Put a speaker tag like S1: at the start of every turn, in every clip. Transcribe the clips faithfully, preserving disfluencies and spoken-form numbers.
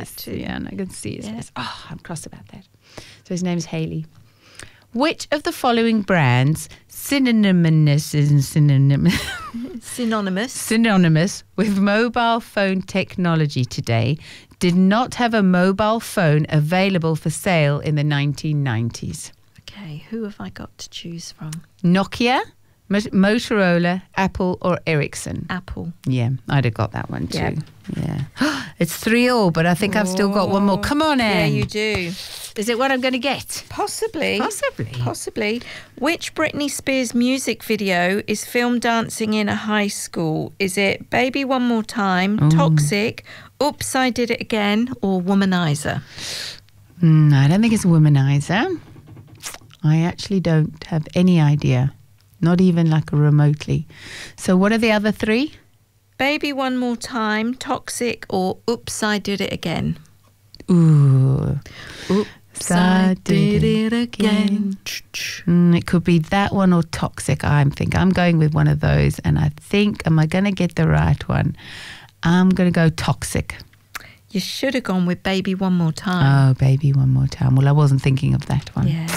S1: that too.
S2: Yeah, and I can see his
S1: Yeah.
S2: face. Oh, I'm cross about that. So his name is Haley. Which of the following brands synonymous is synonymous
S1: Synonymous.
S2: synonymous with mobile phone technology today did not have a mobile phone available for sale in the nineteen nineties?
S1: Okay, who have I got to choose from?
S2: Nokia, Mo- Motorola, Apple, or Ericsson?
S1: Apple.
S2: Yeah, I'd have got that one too.
S1: Yeah.
S2: Yeah. It's three all, but I think I've still got one more. Come on,
S1: Yeah,
S2: Anne.
S1: you do.
S2: Is it what I'm going to get?
S1: Possibly.
S2: Possibly.
S1: Possibly. Which Britney Spears music video is filmed dancing in a high school? Is it Baby One More Time, Toxic, Oops, I Did It Again, or Womanizer?
S2: Mm, I don't think it's a womanizer. I actually don't have any idea. Not even like a remotely. So what are the other three?
S1: Baby One More Time, Toxic, or Oops, I Did It Again?
S2: Ooh.
S1: Oops, I did it again.
S2: Mm, it could be that one or Toxic. I'm thinking I'm going with one of those, and I think, am I going to get the right one? I'm going to go Toxic.
S1: You should have gone with Baby One More Time.
S2: Oh, Baby One More Time. Well, I wasn't thinking of that one.
S1: Yeah.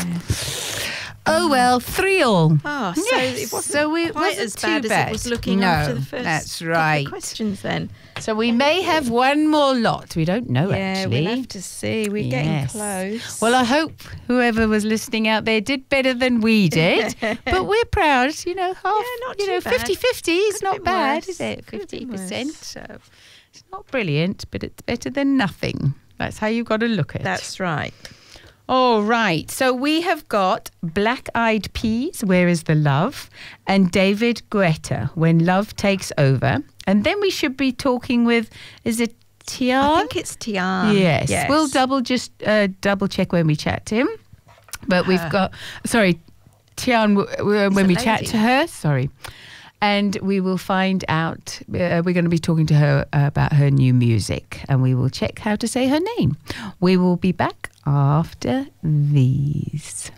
S2: Oh well, three all.
S1: Oh, so
S2: Yes,
S1: it wasn't
S2: so it
S1: quite
S2: wasn't
S1: as
S2: too
S1: bad, as
S2: bad.
S1: it was looking
S2: No,
S1: after the first
S2: that's
S1: couple of
S2: right.
S1: questions then.
S2: So we may have one more lot. We don't know
S1: yeah,
S2: actually.
S1: we'll have to see. We're
S2: Yes.
S1: getting close.
S2: Well, I hope whoever was listening out there did better than we did. But we're proud, you know, half,
S1: Yeah, not
S2: you
S1: too
S2: know,
S1: bad.
S2: fifty-fifty is
S1: Could have
S2: not
S1: been
S2: bad,
S1: worse.
S2: is it?
S1: Could have been
S2: fifty percent.
S1: worse.
S2: So it's not brilliant, but it's better than nothing. That's how you've got to look at it.
S1: That's right.
S2: All right. So we have got Black Eyed Peas, Where Is the Love? And David Guetta, When Love Takes Over. And then we should be talking with, is it Tian?
S1: I think it's Tian.
S2: Yes. We'll double just uh, double check when we chat to him. But we've
S1: Her.
S2: got, sorry, Tian, w- w- when
S1: a
S2: we chat
S1: lady.
S2: to her, sorry. And we will find out, uh, we're going to be talking to her uh, about her new music, and we will check how to say her name. We will be back after these.